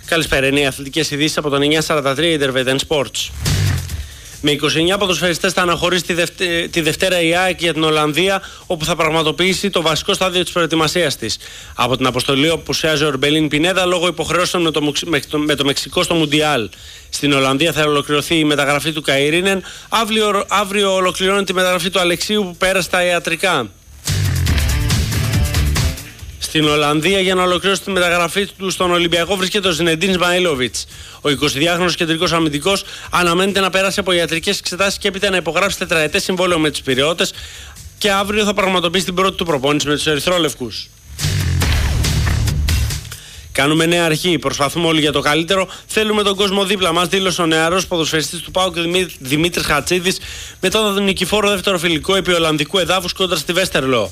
Καλησπέρα, είναι οι αθλητικές ειδήσεις από τον 943 Intervetten Sports. Με 29 ποδοσφαιριστές θα αναχωρήσει τη Δευτέρα η ΑΕΚ για την Ολλανδία, όπου θα πραγματοποιήσει το βασικό στάδιο της προετοιμασίας της. Από την αποστολή απουσιάζει ο Ορμπελίν Πινέδα λόγω υποχρεώσεων με το Μεξικό στο Μουντιάλ. Στην Ολλανδία θα ολοκληρωθεί η μεταγραφή του Καϊρίνεν. Αύριο ολοκληρώνει τη μεταγραφή του Αλεξίου που πέρασε τα ιατρικά. Στην Ολλανδία για να ολοκληρώσει τη μεταγραφή του στον Ολυμπιακό βρίσκεται ο Ζινεντίν Ισμαήλοβιτς. Ο 22χρονος κεντρικός αμυντικός αναμένεται να περάσει από ιατρικές εξετάσεις και έπειτα να υπογράψει τετραετές συμβόλαιο με τους Πειραιώτες και αύριο θα πραγματοποιήσει την πρώτη του προπόνηση με τους Ερυθρόλευκους. Κάνουμε νέα αρχή, προσπαθούμε όλοι για το καλύτερο, θέλουμε τον κόσμο δίπλα μας, δήλωσε ο νεαρός ποδοσφαιριστής του ΠΑΟΚ Δημήτρης Χατσίδης μετά τον νικηφόρο δεύτερο φιλικό επί Ολλανδικού εδάφους κόντρα στη Βέστερλο.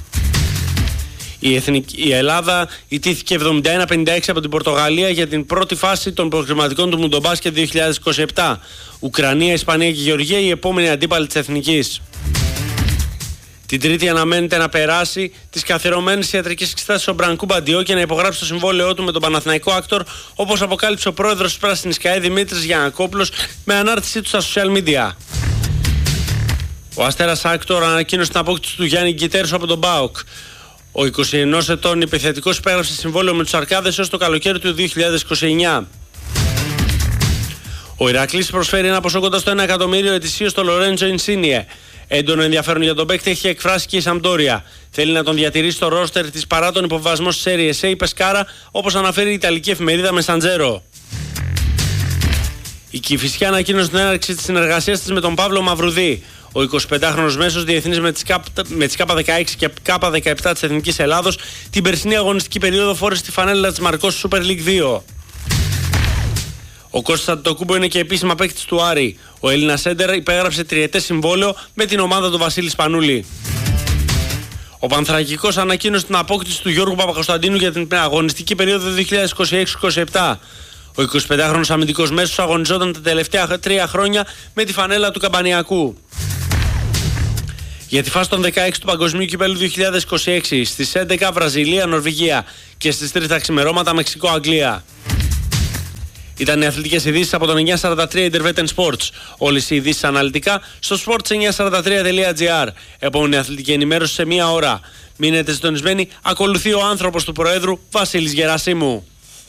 Η Ελλάδα ιτήθηκε 71-56 από την Πορτογαλία για την πρώτη φάση των προκριματικών του Μουντομπάσκετ 2027. Ουκρανία, Ισπανία και Γεωργία οι επόμενοι αντίπαλοι της Εθνικής. Την Τρίτη αναμένεται να περάσει τις καθιερωμένες ιατρικές εξετάσεις ο Μπρανκού Μπαντιό και να υπογράψει το συμβόλαιό του με τον Παναθηναϊκό Άκτορ, όπως αποκάλυψε ο πρόεδρος της Πράσινης ΚΑΕ Δημήτρης Γιαννακόπουλος με ανάρτησή του στα social media. Ο Αστέρας Άκτορ ανακοίνωσε την απόκτηση του Γιάννη Γκιτέρσου από τον ΠΑΟΚ. Ο 21 ετών επιθετικός υπέγραψε συμβόλαιο με τους Αρκάδες έως το καλοκαίρι του 2029. Ο Ηρακλής προσφέρει ένα ποσό κοντά στο 1 εκατομμύριο ετησίως στο Λορέντζο Ινσίνιε. Έντονο ενδιαφέρον για τον παίκτη έχει εκφράσει και η Σαμπντόρια. Θέλει να τον διατηρήσει στο ρόστερ της παρά τον υποβιβασμό στη Serie A η Πεσκάρα, όπως αναφέρει η Ιταλική εφημερίδα Μεσαντζέρο. Η Κηφισιά ανακοίνωσε την έναρξη της συνεργασίας της με τον Παύλο Μαυρουδί. Ο 25χρονος μέσος διεθνής με τις K16 και K17 της Εθνικής Ελλάδος την περσινή αγωνιστική περίοδο φόρεσε τη φανέλα της Μαρκός Super League 2. Ο Κώστας Αντετοκούμπο είναι και επίσημα παίκτης του Άρη. Ο Έλληνας σέντερ υπέγραψε τριετές συμβόλαιο με την ομάδα του Βασίλη Σπανούλη. Ο Πανθρακικός ανακοίνωσε την απόκτηση του Γιώργου Παπακοσταντίνου για την αγωνιστική περίοδο 2026-27. Ο 25χρονος αμυντικός μέσος αγωνιζόταν τα τελευταία 3 χρόνια με τη φανέλα του Καμπανιακού. Για τη φάση των 16 του Παγκοσμίου Κυπέλλου 2026 στις 11 Βραζιλία-Νορβηγία και στις 3 τα ξημερώματα Μεξικό-Αγγλία. Ήταν οι αθλητικές ειδήσεις από τον 943 Intervetten Sports. Όλες οι ειδήσεις αναλυτικά στο sports943.gr. Επόμενη αθλητική ενημέρωση σε 1 ώρα. Μείνετε συντονισμένοι, ακολουθεί ο άνθρωπος του Προέδρου Βασίλης Γερασίμου.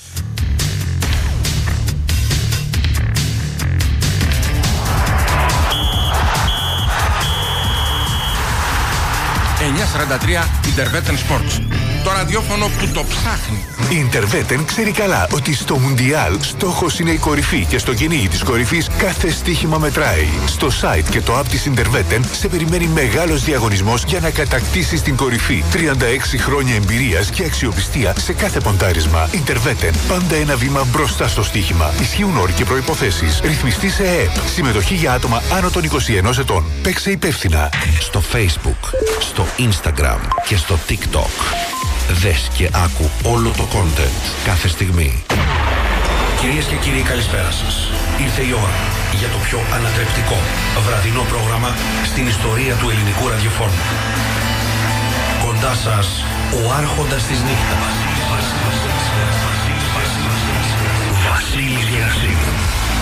943 Intervetten Sports. Το ραδιόφωνο που το ψάχνει. Η Intervetten ξέρει καλά ότι στο Μουντιάλ στόχος είναι η κορυφή και στο κυνήγι της κορυφής κάθε στοίχημα μετράει. Στο site και το app της Intervetten σε περιμένει μεγάλος διαγωνισμός για να κατακτήσεις την κορυφή. 36 χρόνια εμπειρίας και αξιοπιστία σε κάθε ποντάρισμα. Intervetten, πάντα ένα βήμα μπροστά στο στοίχημα. Ισχύουν όροι και προϋποθέσεις. Ρυθμιστή σε ΕΕΠ. Συμμετοχή για άτομα άνω των 21 ετών. Παίξε υπεύθυνα. Στο Facebook, στο Instagram και στο TikTok. Δες και άκου όλο το content κάθε στιγμή. Κυρίες και κύριοι, καλησπέρα σας. Ήρθε η ώρα για το πιο ανατρεπτικό βραδινό πρόγραμμα στην ιστορία του ελληνικού ραδιοφώνου. Κοντά σας, ο άρχοντας της νύχτας.